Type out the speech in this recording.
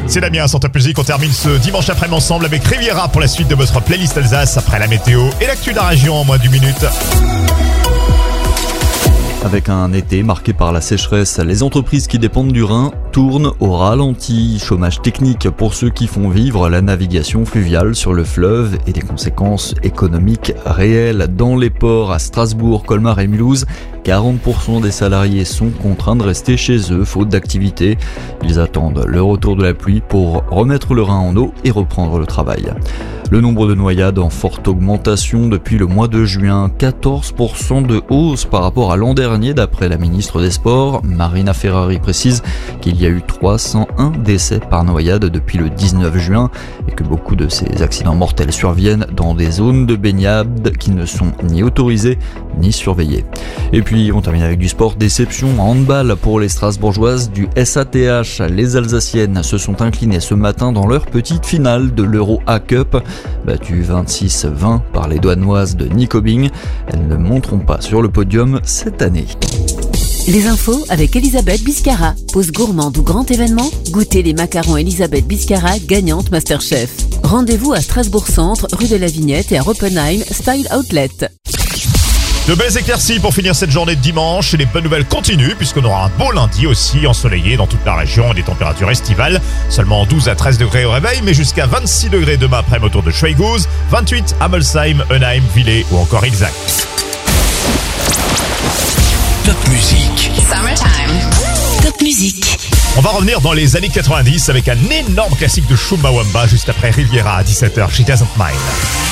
C'est Damien sur Top Music. On termine ce dimanche après-midi ensemble avec Riviera pour la suite de votre playlist Alsace après la météo et l'actu de la région en moins d'une minute. Avec un été marqué par la sécheresse, les entreprises qui dépendent du Rhin tournent au ralenti. Chômage technique pour ceux qui font vivre la navigation fluviale sur le fleuve et des conséquences économiques réelles. Dans les ports à Strasbourg, Colmar et Mulhouse, 40% des salariés sont contraints de rester chez eux faute d'activité. Ils attendent le retour de la pluie pour remettre le Rhin en eau et reprendre le travail. Le nombre de noyades en forte augmentation depuis le mois de juin, 14% de hausse par rapport à l'an dernier d'après la ministre des Sports. Marina Ferrari précise qu'il y a eu 301 décès par noyade depuis le 19 juin et que beaucoup de ces accidents mortels surviennent dans des zones de baignade qui ne sont ni autorisées ni surveillées. Et puis on termine avec du sport, déception en handball pour les Strasbourgeoises du SATH. Les Alsaciennes se sont inclinées ce matin dans leur petite finale de l'Euro A-Cup. Battues 26-20 par les Douanoises de Nyköping, elles ne monteront pas sur le podium cette année. Les infos avec Elisabeth Biscara. Pause gourmande ou grand événement, goûtez les macarons Elisabeth Biscara, gagnante Masterchef. Rendez-vous à Strasbourg Centre, rue de la Vignette et à Oppenheim, Style Outlet. De belles éclaircies pour finir cette journée de dimanche et les bonnes nouvelles continuent puisqu'on aura un beau lundi aussi ensoleillé dans toute la région et des températures estivales. Seulement 12 à 13 degrés au réveil mais jusqu'à 26 degrés demain après autour de Schweighouse, 28 à Molsheim, Eunheim, Villers ou encore Ilzach. Top Music. Summertime. Top Music. On va revenir dans les années 90 avec un énorme classique de Chumbawamba juste après Riviera à 17h chez Doesn't Mind.